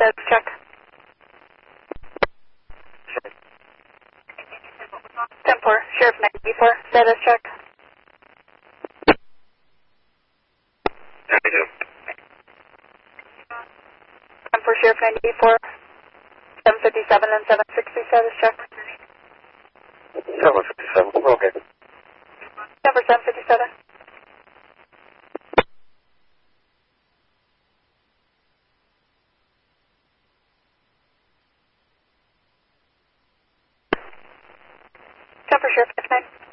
status check. 10-4, Sheriff 94, status check. 10-4, Sheriff 94, 757 and 760, status check. 757, okay. 10-4, 757. For Sheriff 59.